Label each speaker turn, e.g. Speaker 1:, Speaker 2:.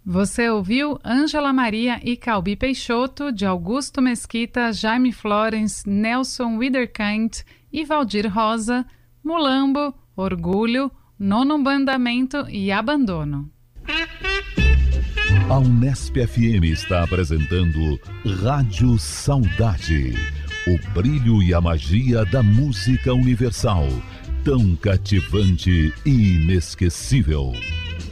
Speaker 1: Você ouviu Ângela Maria e Calbi Peixoto, de Augusto Mesquita, Jaime Florence, Nelson Wiederkind e Valdir Rosa, Mulambo, Orgulho, Nono Mandamento e Abandono.
Speaker 2: A Unesp FM está apresentando Rádio Saudade, o brilho e a magia da música universal, tão cativante e inesquecível.